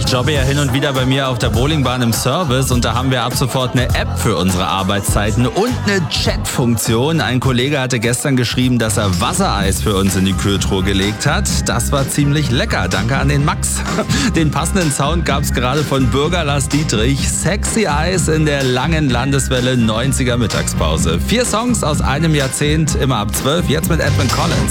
jobbe ja hin und wieder bei mir auf der Bowlingbahn im Service und da haben wir ab sofort eine App für unsere Arbeitszeiten und eine Chat-Funktion. Ein Kollege hatte gestern geschrieben, dass er Wassereis für uns in die Kühltruhe gelegt hat. Das war ziemlich lecker. Danke an den Max. Den passenden Sound gab es gerade von Bürger Lars Dietrich. Sexy Eyes in der langen Landeswelle 90er Mittagspause. 4 Songs aus einem Jahrzehnt, immer ab 12, jetzt mit Edwin Collins.